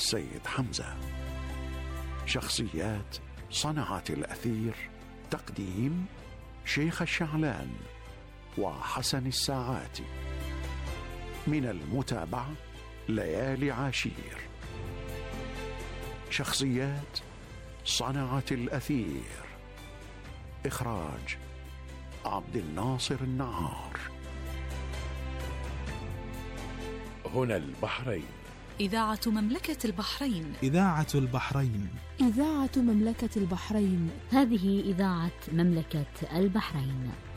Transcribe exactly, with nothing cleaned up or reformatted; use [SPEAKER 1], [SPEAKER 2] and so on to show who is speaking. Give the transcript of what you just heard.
[SPEAKER 1] السيد حمزة. شخصيات صنعت الأثير: تقديم شيخ الشعلان وحسن الساعاتي. من المتابعة: ليالي عاشير. شخصيات صنعت الأثير. إخراج عبد الناصر النعار.
[SPEAKER 2] هنا البحرين،
[SPEAKER 3] إذاعة مملكة البحرين.
[SPEAKER 4] إذاعة البحرين.
[SPEAKER 5] إذاعة مملكة البحرين.
[SPEAKER 6] هذه إذاعة مملكة البحرين.